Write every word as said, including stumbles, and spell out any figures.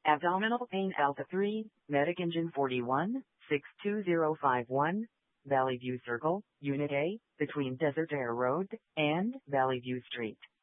Abdominal pain Alpha three, Medic Engine forty-one, six two zero five one, Valley View Circle, Unit A, between Desert Air Road and Valley View Street.